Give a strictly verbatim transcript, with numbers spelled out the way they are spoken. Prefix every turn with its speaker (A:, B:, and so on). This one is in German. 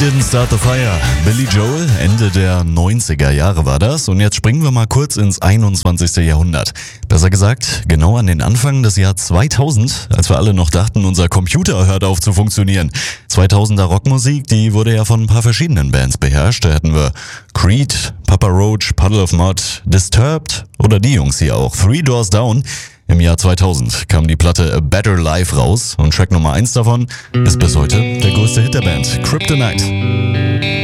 A: Didn't Start the Fire. Billy Joel, Ende der neunziger Jahre war das. Und jetzt springen wir mal kurz ins einundzwanzigste. Jahrhundert. Besser gesagt, genau an den Anfang des Jahr zweitausend, als wir alle noch dachten, unser Computer hört auf zu funktionieren. zweitausender Rockmusik, die wurde ja von ein paar verschiedenen Bands beherrscht. Da hätten wir Creed, Papa Roach, Puddle of Mud, Disturbed oder die Jungs hier auch, Three Doors Down. Im Jahr zweitausend kam die Platte A Better Life raus und Track Nummer eins davon ist bis heute der größte Hit der Band, Kryptonite.